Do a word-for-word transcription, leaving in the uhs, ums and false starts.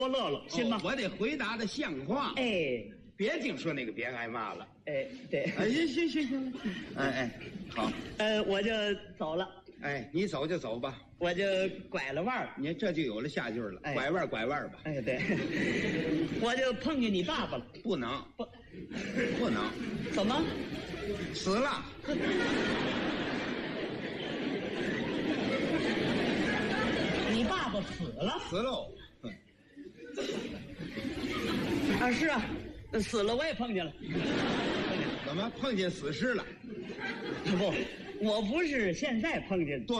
多乐乐，信吗？ 哦、我得回答的像话。 哎， 别净说那个别挨骂了。 哎，对， 哎，行行行行了。哎哎，好。 呃，我就走了。 哎，你走就走吧， 我就拐了弯儿。 你这就有了下句了。 哎、 拐弯拐弯吧。 哎，对，我就碰见你爸爸了。 不能， 不， 不能。 怎么？ 死了。 你爸爸死了？ 死喽。 啊，是啊，死了我也碰见了。 怎么碰见死尸了？ 不，我不是现在碰见的。